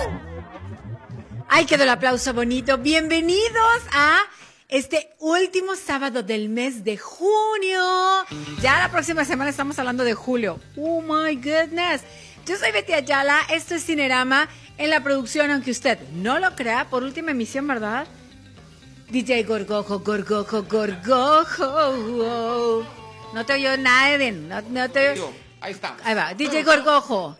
Ay, quedó el aplauso bonito. Bienvenidos a este último sábado del mes de junio. Ya la próxima semana estamos hablando de julio. Oh my goodness. Yo soy Betty Ayala, esto es Cinerama en la producción, aunque usted no lo crea, por última emisión, ¿verdad? DJ Gorgojo. No te oyó nadie, no te oyó. Ahí estamos. Ahí va, DJ Gorgojo.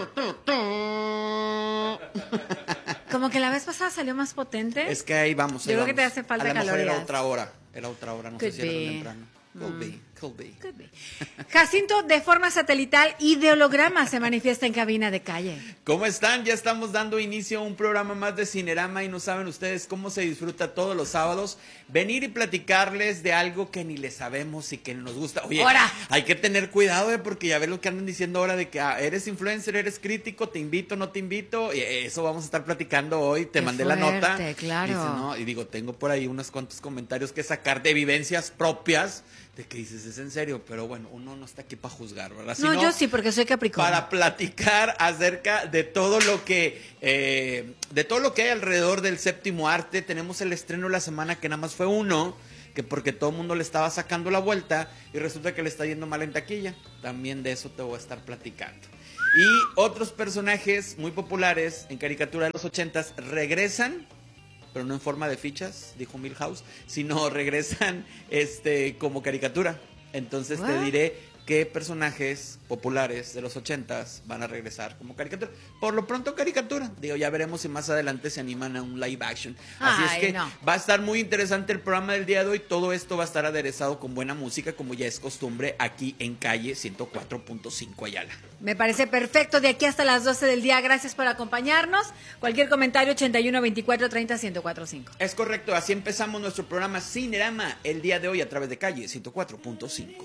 Como que la vez pasada salió más potente. Es que ahí vamos. Yo creo que te hace falta calorías. Era otra hora, no sé si era tan temprano. Could be. Jacinto, de forma satelital y de holograma, se manifiesta en cabina de calle. ¿Cómo están? Ya estamos dando inicio a un programa más de Cinerama y no saben ustedes cómo se disfruta todos los sábados venir y platicarles de algo que ni le sabemos y que nos gusta. Oye, ¡Hora! Hay que tener cuidado, porque ya ves lo que andan diciendo ahora de que eres influencer, eres crítico, te invito, no te invito. Y eso vamos a estar platicando hoy. Te mandé la nota. Claro. Dice, no, y digo, tengo por ahí unos cuantos comentarios que sacar de vivencias propias. De que dices, es en serio, pero bueno, uno no está aquí para juzgar, ¿verdad? No, yo sí, porque soy Capricornio. Para platicar acerca de todo lo que hay alrededor del séptimo arte. Tenemos el estreno la semana que nada más fue uno, que porque todo el mundo le estaba sacando la vuelta y resulta que le está yendo mal en taquilla. También de eso te voy a estar platicando. Y otros personajes muy populares en caricatura de los 80s regresan, pero no en forma de fichas, dijo Milhouse, sino regresan como caricatura. Entonces te diré qué personajes populares de los 80s van a regresar como caricatura. Por lo pronto caricatura. Digo, ya veremos si más adelante se animan a un live action. Así es que va a estar muy interesante el programa del día de hoy. Todo esto va a estar aderezado con buena música, como ya es costumbre aquí en Calle 104.5 Ayala. Me parece perfecto, de aquí hasta las 12 del día. Gracias por acompañarnos. Cualquier comentario, 81 24 30 1045. Es correcto, así empezamos nuestro programa Cinerama el día de hoy a través de Calle 104.5.